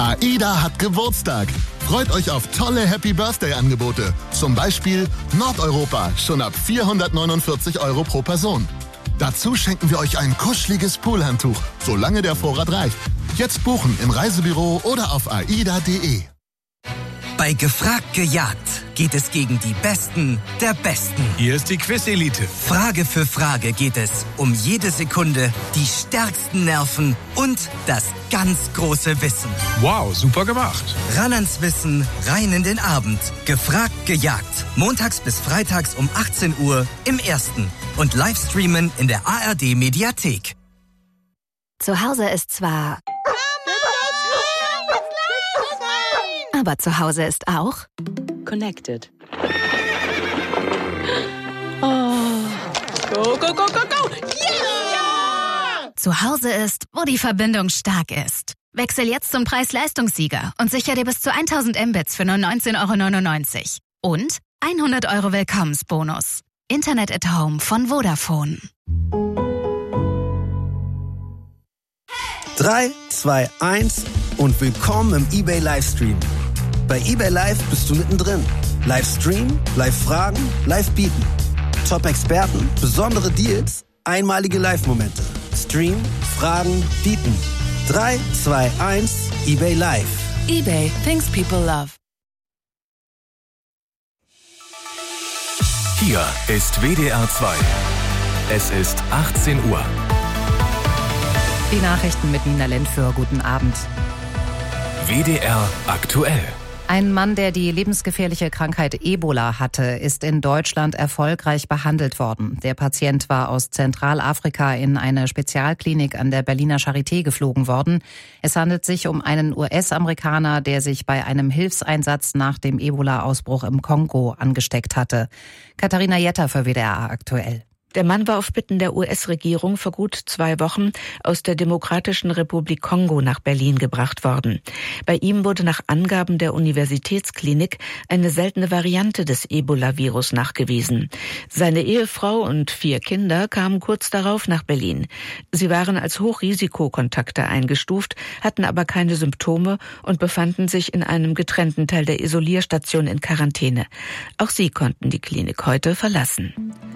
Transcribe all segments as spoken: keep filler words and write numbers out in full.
AIDA hat Geburtstag. Freut euch auf tolle Happy-Birthday-Angebote. Zum Beispiel Nordeuropa, schon ab vierhundertneunundvierzig Euro pro Person. Dazu schenken wir euch ein kuscheliges Poolhandtuch, solange der Vorrat reicht. Jetzt buchen im Reisebüro oder auf aida punkt de. Bei Gefragt gejagt geht es gegen die Besten der Besten. Hier ist die Quiz-Elite. Frage für Frage geht es um jede Sekunde, die stärksten Nerven und das ganz große Wissen. Wow, super gemacht. Ran ans Wissen, rein in den Abend. Gefragt gejagt. Montags bis freitags um achtzehn Uhr im Ersten. Und Livestreamen in der A R D-Mediathek. Zu Hause ist zwar... Aber zu Hause ist auch... Connected. Oh. Go, go, go, go, go! Yeah! Zu Hause ist, wo die Verbindung stark ist. Wechsel jetzt zum Preis-Leistungssieger und sicher dir bis zu tausend Mbits für nur neunzehn Euro neunundneunzig. Und hundert Euro Willkommensbonus. Internet at Home von Vodafone. drei, zwei, eins und willkommen im eBay Livestream. Bei eBay Live bist du mittendrin. Live streamen, live fragen, live bieten. Top-Experten, besondere Deals, einmalige Live-Momente. Stream, fragen, bieten. drei, zwei, eins, eBay Live. eBay, things people love. Hier ist W D R zwei. Es ist achtzehn Uhr. Die Nachrichten mit Nina Lentföhr. Guten Abend. W D R aktuell. Ein Mann, der die lebensgefährliche Krankheit Ebola hatte, ist in Deutschland erfolgreich behandelt worden. Der Patient war aus Zentralafrika in eine Spezialklinik an der Berliner Charité geflogen worden. Es handelt sich um einen U S-Amerikaner, der sich bei einem Hilfseinsatz nach dem Ebola-Ausbruch im Kongo angesteckt hatte. Katharina Jetter für W D R aktuell. Der Mann war auf Bitten der U S-Regierung vor gut zwei Wochen aus der Demokratischen Republik Kongo nach Berlin gebracht worden. Bei ihm wurde nach Angaben der Universitätsklinik eine seltene Variante des Ebola-Virus nachgewiesen. Seine Ehefrau und vier Kinder kamen kurz darauf nach Berlin. Sie waren als Hochrisikokontakte eingestuft, hatten aber keine Symptome und befanden sich in einem getrennten Teil der Isolierstation in Quarantäne. Auch sie konnten die Klinik heute verlassen.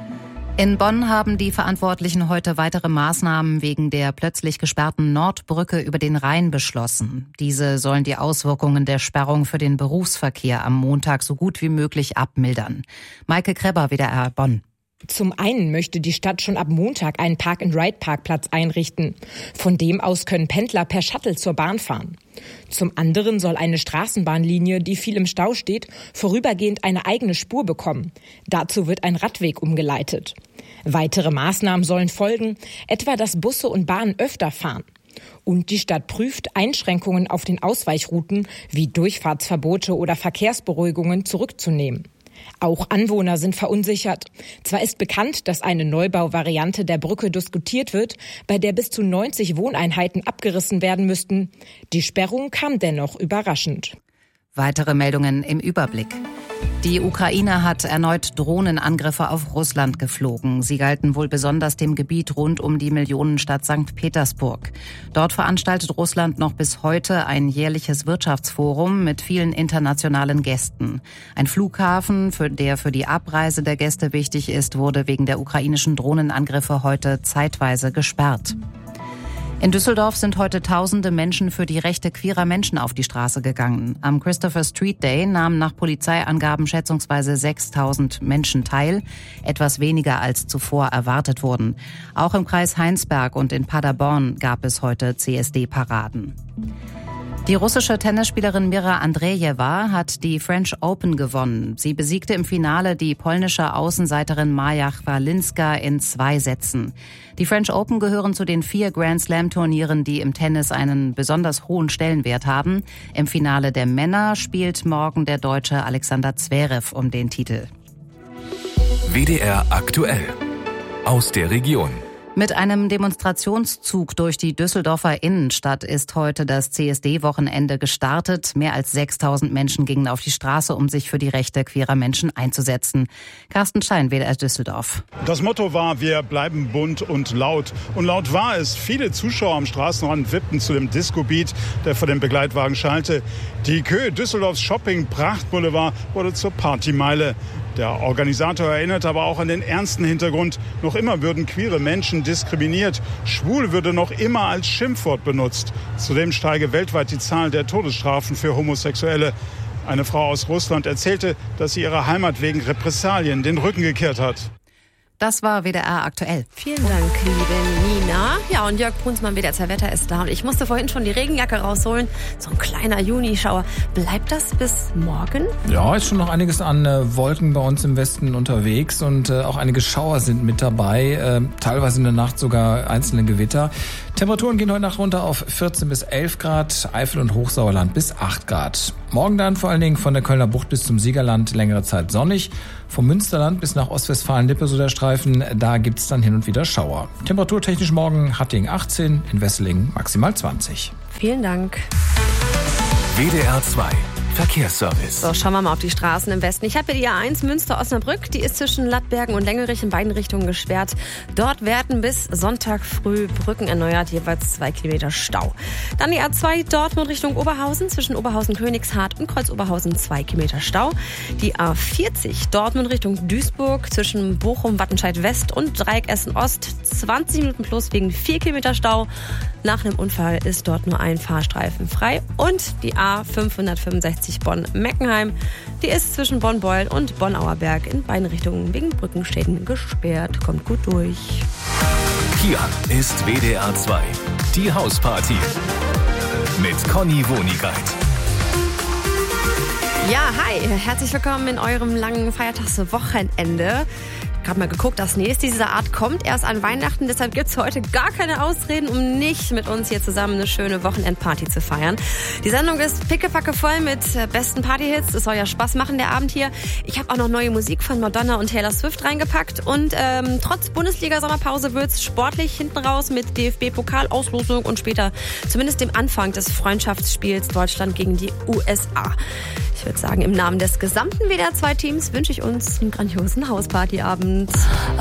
In Bonn haben die Verantwortlichen heute weitere Maßnahmen wegen der plötzlich gesperrten Nordbrücke über den Rhein beschlossen. Diese sollen die Auswirkungen der Sperrung für den Berufsverkehr am Montag so gut wie möglich abmildern. Maike Krebber, W D R Bonn. Zum einen möchte die Stadt schon ab Montag einen Park-and-Ride-Parkplatz einrichten. Von dem aus können Pendler per Shuttle zur Bahn fahren. Zum anderen soll eine Straßenbahnlinie, die viel im Stau steht, vorübergehend eine eigene Spur bekommen. Dazu wird ein Radweg umgeleitet. Weitere Maßnahmen sollen folgen, etwa dass Busse und Bahnen öfter fahren. Und die Stadt prüft, Einschränkungen auf den Ausweichrouten wie Durchfahrtsverbote oder Verkehrsberuhigungen zurückzunehmen. Auch Anwohner sind verunsichert. Zwar ist bekannt, dass eine Neubauvariante der Brücke diskutiert wird, bei der bis zu neunzig Wohneinheiten abgerissen werden müssten. Die Sperrung kam dennoch überraschend. Weitere Meldungen im Überblick. Die Ukraine hat erneut Drohnenangriffe auf Russland geflogen. Sie galten wohl besonders dem Gebiet rund um die Millionenstadt Sankt Petersburg. Dort veranstaltet Russland noch bis heute ein jährliches Wirtschaftsforum mit vielen internationalen Gästen. Ein Flughafen, für der für die Abreise der Gäste wichtig ist, wurde wegen der ukrainischen Drohnenangriffe heute zeitweise gesperrt. In Düsseldorf sind heute tausende Menschen für die Rechte queerer Menschen auf die Straße gegangen. Am Christopher Street Day nahmen nach Polizeiangaben schätzungsweise sechstausend Menschen teil, etwas weniger als zuvor erwartet wurden. Auch im Kreis Heinsberg und in Paderborn gab es heute C S D-Paraden. Die russische Tennisspielerin Mira Andrejewa hat die French Open gewonnen. Sie besiegte im Finale die polnische Außenseiterin Maja Chwalinska in zwei Sätzen. Die French Open gehören zu den vier Grand-Slam-Turnieren, die im Tennis einen besonders hohen Stellenwert haben. Im Finale der Männer spielt morgen der Deutsche Alexander Zverev um den Titel. W D R aktuell. Aus der Region. Mit einem Demonstrationszug durch die Düsseldorfer Innenstadt ist heute das C S D-Wochenende gestartet. Mehr als sechstausend Menschen gingen auf die Straße, um sich für die Rechte queerer Menschen einzusetzen. Carsten Stein, W D R Düsseldorf. Das Motto war, wir bleiben bunt und laut. Und laut war es. Viele Zuschauer am Straßenrand wippten zu dem Disco-Beat, der vor dem Begleitwagen schallte. Die Kö Düsseldorfs Shopping-Prachtboulevard wurde zur Partymeile. Der Organisator erinnert aber auch an den ernsten Hintergrund. Noch immer würden queere Menschen diskriminiert. Schwul würde noch immer als Schimpfwort benutzt. Zudem steige weltweit die Zahl der Todesstrafen für Homosexuelle. Eine Frau aus Russland erzählte, dass sie ihrer Heimat wegen Repressalien den Rücken gekehrt hat. Das war W D R aktuell. Vielen Dank, liebe Nina. Ja, und Jörg Brunsmann, W D R zwei Wetter ist da. Und ich musste vorhin schon die Regenjacke rausholen. So ein kleiner Junischauer. Bleibt das bis morgen? Ja, ist schon noch einiges an äh, Wolken bei uns im Westen unterwegs. Und äh, auch einige Schauer sind mit dabei. Äh, teilweise in der Nacht sogar einzelne Gewitter. Temperaturen gehen heute Nacht runter auf vierzehn bis elf Grad. Eifel und Hochsauerland bis acht Grad. Morgen dann vor allen Dingen von der Kölner Bucht bis zum Siegerland längere Zeit sonnig. Vom Münsterland bis nach Ostwestfalen-Lippe so der Streifen, da gibt's dann hin und wieder Schauer. Temperaturtechnisch morgen Hattingen achtzehn, in Wesseling maximal zwanzig. Vielen Dank. W D R zwei Verkehrsservice. So, schauen wir mal auf die Straßen im Westen. Ich habe hier die A eins Münster-Osnabrück. Die ist zwischen Lattbergen und Lengerich in beiden Richtungen gesperrt. Dort werden bis Sonntag früh Brücken erneuert, jeweils zwei Kilometer Stau. Dann die A zwei Dortmund Richtung Oberhausen. Zwischen Oberhausen-Königshardt und Kreuz-Oberhausen zwei Kilometer Stau. Die A vierzig Dortmund Richtung Duisburg. Zwischen Bochum-Wattenscheid-West und Dreieck Essen-Ost. zwanzig Minuten plus wegen vier Kilometer Stau. Nach einem Unfall ist dort nur ein Fahrstreifen frei. Und die A fünfhundertfünfundsechzig Bonn-Meckenheim. Die ist zwischen Bonn-Beuel und Bonn-Auerberg in beiden Richtungen wegen Brückenschäden gesperrt. Kommt gut durch. Hier ist W D R zwei, die Hausparty mit Conny Wonigkeit. Ja, hi, herzlich willkommen in eurem langen Feiertagswochenende. Ich habe mal geguckt, das nächste dieser Art kommt erst an Weihnachten. Deshalb gibt es heute gar keine Ausreden, um nicht mit uns hier zusammen eine schöne Wochenendparty zu feiern. Die Sendung ist pickepacke voll mit besten Partyhits. Es soll ja Spaß machen, der Abend hier. Ich habe auch noch neue Musik von Madonna und Taylor Swift reingepackt. Und ähm, trotz Bundesliga-Sommerpause wird es sportlich hinten raus mit D F B-Pokalauslosung und später zumindest dem Anfang des Freundschaftsspiels Deutschland gegen die U S A. Ich würde sagen, im Namen des gesamten W D R zwei Teams wünsche ich uns einen grandiosen Hauspartyabend.